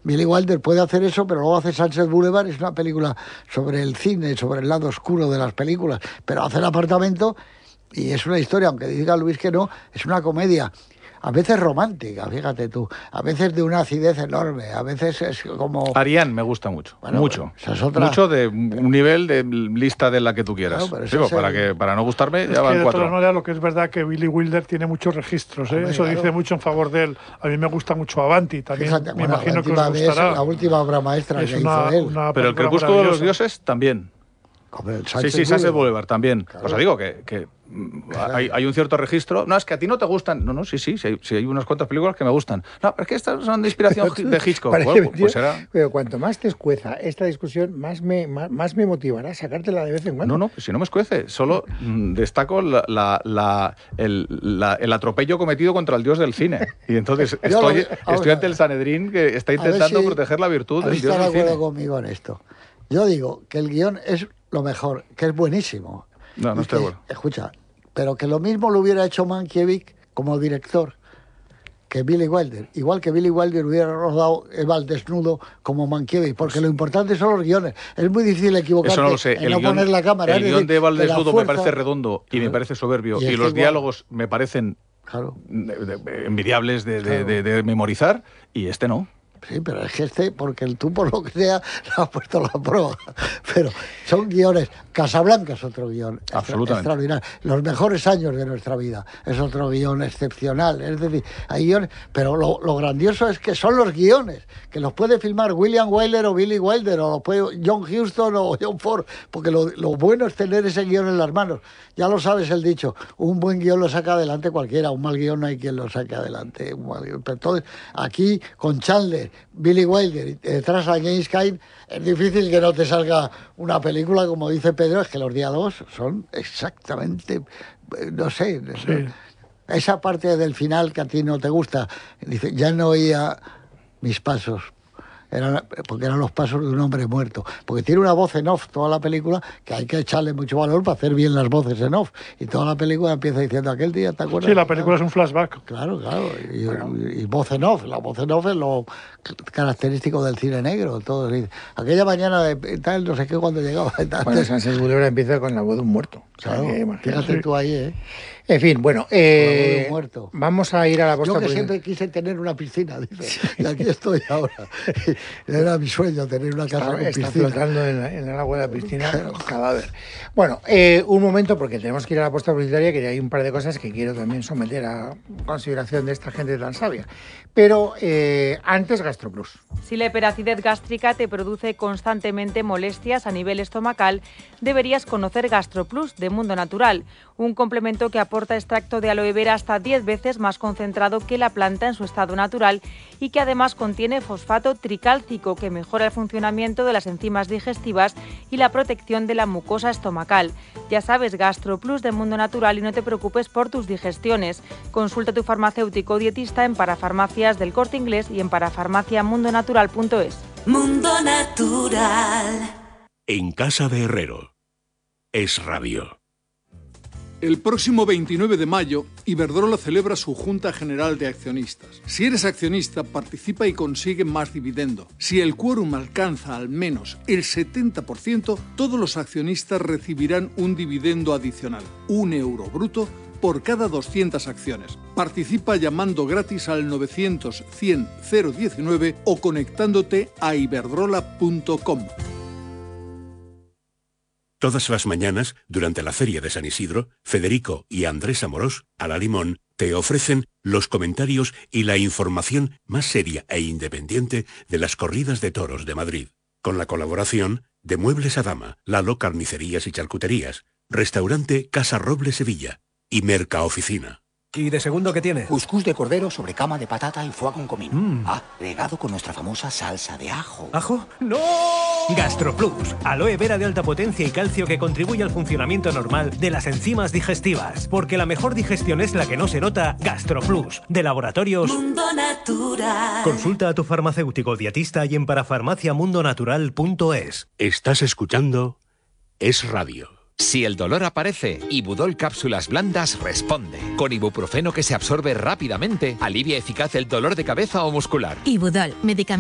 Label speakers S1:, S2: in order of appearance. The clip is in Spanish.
S1: Billy Wilder puede hacer eso, pero luego hace Sunset Boulevard, es una película sobre el cine, sobre el lado oscuro de las películas, pero hace El apartamento y es una historia, aunque diga Luis que no, es una comedia. A veces romántica, fíjate tú, a veces de una acidez enorme, a veces es como...
S2: Ariane me gusta mucho,
S1: bueno,
S2: mucho.
S1: Esa es otra...
S2: Mucho de un nivel de lista de la que tú quieras.
S1: Claro,
S2: Digo, para no gustarme, ya van
S3: de
S2: 4.
S3: De todas maneras, lo que es verdad que Billy Wilder tiene muchos registros, ¿eh?
S1: Hombre,
S3: Eso
S1: claro.
S3: dice mucho en favor de él. A mí me gusta mucho Avanti, también
S1: Fíjate,
S3: me
S1: bueno,
S3: imagino que os
S1: Avanti
S3: gustará.
S1: es la última obra maestra
S3: Es
S1: que hizo él.
S2: Pero El
S3: película
S2: crepúsculo de los
S3: maravillosa.
S2: dioses también.
S1: Hombre, el
S2: Sí, Sunset Boulevard también.
S1: Claro.
S2: O sea, digo que hay un cierto registro. No, es que a ti no te gustan. No, sí hay unas cuantas películas que me gustan. No, pero es que estas son de inspiración de Hitchcock.
S4: Parece
S2: Bueno,
S4: mentira,
S2: pues será...
S4: pero cuanto más te escueza esta discusión, más me motivará a sacártela de vez en cuando.
S2: No, pues si no me escuece. Solo destaco el atropello cometido contra el dios del cine. Y entonces estoy ante el Sanedrín que está intentando proteger la virtud del dios
S1: ¿Estás
S2: del
S1: de acuerdo
S2: cine?
S1: conmigo en esto? Yo digo que el guión es lo mejor, que es buenísimo.
S2: No estoy de acuerdo.
S1: Escucha, pero que lo mismo lo hubiera hecho Mankiewicz como director que Billy Wilder. Igual que Billy Wilder hubiera rodado Eva al desnudo como Mankiewicz, porque lo importante son los guiones. Es muy difícil equivocarse
S2: Eso no lo sé.
S1: en no poner la cámara.
S2: El guión de Eva al
S1: que la
S2: desnudo me
S1: fuerza-
S2: parece redondo y me parece soberbio.
S1: Y es
S2: Y
S1: que
S2: los
S1: igual-
S2: diálogos me parecen
S1: Claro.
S2: envidiables de memorizar y este no.
S1: Sí, pero es que porque tú, por lo que sea, le has puesto la prueba. Pero son guiones. Casablanca es otro guión
S2: Absolutamente.
S1: extraordinario. Los mejores años de nuestra vida es otro guión excepcional. Es decir, hay guiones, pero lo grandioso es que son los guiones, que los puede filmar William Wyler o Billy Wilder, o los puede John Huston o John Ford, porque lo bueno es tener ese guión en las manos. Ya lo sabes el dicho, un buen guión lo saca adelante cualquiera, un mal guión no hay quien lo saque adelante. Un mal guión. Pero entonces, aquí con Chandler, Billy Wilder y detrás a James Cain, es difícil que no te salga una película, como dice Pedro, es que los diálogos son exactamente, no sé,
S3: Sí.
S1: esa parte del final que a ti no te gusta, dice, ya no oía mis pasos. Porque eran los pasos de un hombre muerto. Porque tiene una voz en off toda la película que hay que echarle mucho valor para hacer bien las voces en off. Y toda la película empieza diciendo aquel día, ¿te acuerdas?
S3: Sí, la película es un flashback.
S1: Claro. Y voz en off. La voz en off es lo característico del cine negro. Todo. Aquella mañana de tal, no sé qué, cuando llegaba.
S4: Bueno, Sunset Boulevard empieza con la voz de un muerto. O sea,
S1: Claro,
S4: que, imagínate.
S1: fíjate tú ahí, ¿eh?
S4: En fin, bueno,
S1: de un muerto.
S4: vamos a ir a la
S1: Yo
S4: posta.
S1: que siempre quise tener una piscina, dice, y aquí estoy ahora. Era mi sueño tener una casa con
S4: Está
S1: piscina.
S4: flotando en el agua de la piscina, cadáver. Bueno, un momento, porque tenemos que ir a la posta publicitaria, que hay un par de cosas que quiero también someter a consideración de esta gente tan sabia. Pero antes, GastroPlus.
S5: Si la hiperacidez gástrica te produce constantemente molestias a nivel estomacal, deberías conocer GastroPlus de Mundo Natural, un complemento que aporta extracto de aloe vera hasta 10 veces más concentrado que la planta en su estado natural y que además contiene fosfato tricálcico que mejora el funcionamiento de las enzimas digestivas y la protección de la mucosa estomacal. Ya sabes, GastroPlus de Mundo Natural y no te preocupes por tus digestiones. Consulta a tu farmacéutico o dietista en Parafarmacias del Corte Inglés y en parafarmaciamundonatural.es.
S6: Mundo Natural.
S7: En casa de Herrero. Es Radio.
S8: El próximo 29 de mayo, Iberdrola celebra su Junta General de Accionistas. Si eres accionista, participa y consigue más dividendo. Si el quórum alcanza al menos el 70%, todos los accionistas recibirán un dividendo adicional, €1 bruto, por cada 200 acciones. Participa llamando gratis al 900 100 019 o conectándote a iberdrola.com.
S7: Todas las mañanas, durante la Feria de San Isidro, Federico y Andrés Amorós, a la Limón, te ofrecen los comentarios y la información más seria e independiente de las corridas de toros de Madrid. Con la colaboración de Muebles a Dama, Lalo Carnicerías y Charcuterías, Restaurante Casa Roble Sevilla y Mercaoficina.
S9: ¿Y de segundo qué tiene?
S10: Cuscús de cordero sobre cama de patata y foie con comino. Regado con nuestra famosa salsa de ajo.
S9: ¿Ajo? ¡No! GastroPlus, aloe vera de alta potencia y calcio que contribuye al funcionamiento normal de las enzimas digestivas. Porque la mejor digestión es la que no se nota. GastroPlus, de Laboratorios
S6: Mundo Natural.
S9: Consulta a tu farmacéutico dietista y en parafarmaciamundonatural.es.
S7: Estás escuchando Es Radio.
S11: Si el dolor aparece, Ibudol Cápsulas Blandas responde. Con ibuprofeno que se absorbe rápidamente, alivia eficaz el dolor de cabeza o muscular.
S12: Ibudol, medicamento